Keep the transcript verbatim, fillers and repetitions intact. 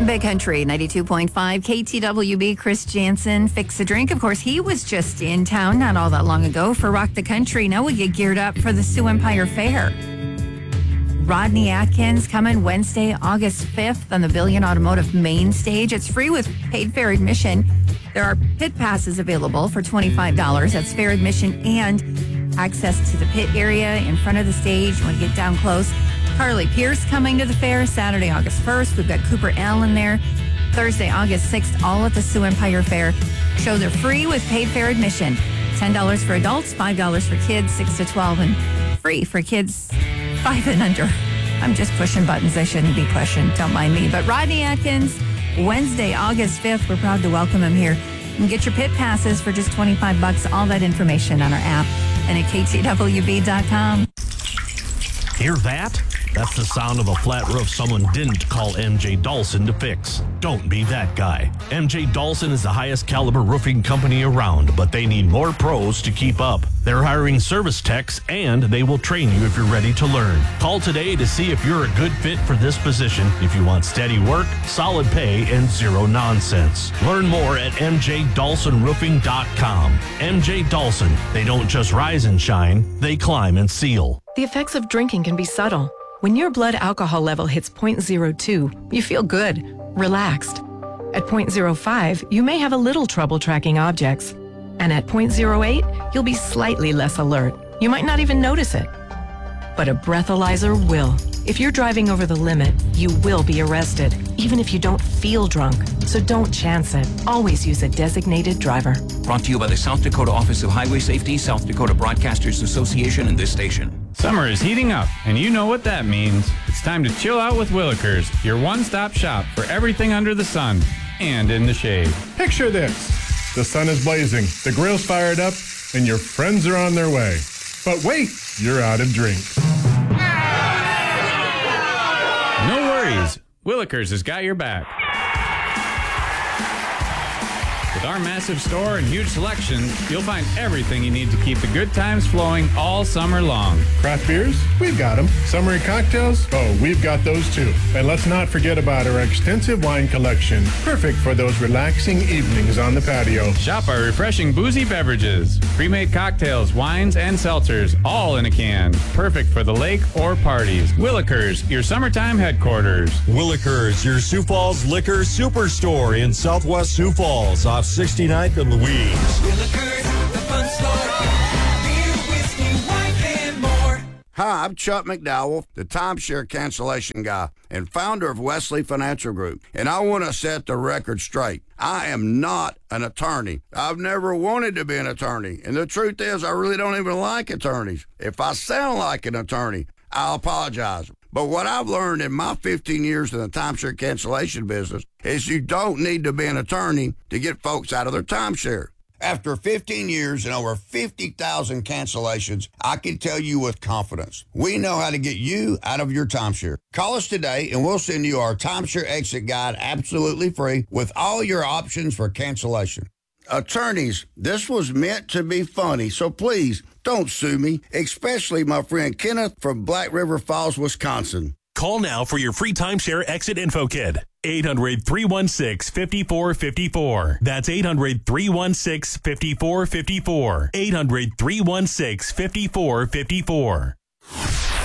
Big Country, ninety-two point five, K T W B, Chris Jansen, Fix a Drink. Of course, he was just in town not all that long ago for Rock the Country. Now we get geared up for the Sioux Empire Fair. Rodney Atkins coming Wednesday, August fifth on the Billion Automotive main stage. It's free with paid fair admission. There are pit passes available for twenty-five dollars. That's fair admission and access to the pit area in front of the stage. You want to get down close. Carly Pierce coming to the fair Saturday, August first. We've got Cooper Allen there. Thursday, August sixth, all at the Sioux Empire Fair. Shows are free with paid fair admission. ten dollars for adults, five dollars for kids, six to twelve, and free for kids five and under. I'm just pushing buttons I shouldn't be pushing. Don't mind me. But Rodney Atkins, Wednesday, August fifth. We're proud to welcome him here. You can get your pit passes for just twenty-five bucks. All that information on our app and at K T W B dot com. Hear that? That's the sound of a flat roof someone didn't call M J Dawson to fix. Don't be that guy. M J Dawson is the highest caliber roofing company around, but they need more pros to keep up. They're hiring service techs, and they will train you if you're ready to learn. Call today to see if you're a good fit for this position if you want steady work, solid pay, and zero nonsense. Learn more at M J Dawson Roofing dot com. M J Dawson, they don't just rise and shine, they climb and seal. The effects of drinking can be subtle. When your blood alcohol level hits zero point zero two, you feel good, relaxed. At zero point zero five, you may have a little trouble tracking objects. And at zero point zero eight, you'll be slightly less alert. You might not even notice it. But a breathalyzer will. If you're driving over the limit, you will be arrested, even if you don't feel drunk. So don't chance it. Always use a designated driver. Brought to you by the South Dakota Office of Highway Safety, South Dakota Broadcasters Association, and this station. Summer is heating up, and you know what that means. It's time to chill out with Willikers, your one-stop shop for everything under the sun and in the shade. Picture this. The sun is blazing, the grill's fired up, and your friends are on their way. But wait, you're out of drinks. No worries. Willikers has got your back. With our massive store and huge selection, you'll find everything you need to keep the good times flowing all summer long. Craft beers? We've got them. Summery cocktails? Oh, we've got those too. And let's not forget about our extensive wine collection. Perfect for those relaxing evenings on the patio. Shop our refreshing boozy beverages. Pre-made cocktails, wines, and seltzers, all in a can. Perfect for the lake or parties. Willikers, your summertime headquarters. Willikers, your Sioux Falls liquor superstore in Southwest Sioux Falls off sixty-ninth and Louise. Willikers, the fun store. Beer, whiskey, wine, and more. Hi, I'm Chuck McDowell, the timeshare cancellation guy and founder of Wesley Financial Group. And I want to set the record straight. I am not an attorney. I've never wanted to be an attorney. And the truth is, I really don't even like attorneys. If I sound like an attorney, I'll apologize. But what I've learned in my fifteen years in the timeshare cancellation business is you don't need to be an attorney to get folks out of their timeshare. After fifteen years and over fifty thousand cancellations, I can tell you with confidence, we know how to get you out of your timeshare. Call us today and we'll send you our timeshare exit guide absolutely free with all your options for cancellation. Attorneys, this was meant to be funny, so please don't sue me, especially my friend Kenneth from Black River Falls, Wisconsin. Call now for your free timeshare exit info kit. eight hundred, three one six, five four five four. That's eight hundred, three one six, five four five four. eight hundred, three one six, five four five four.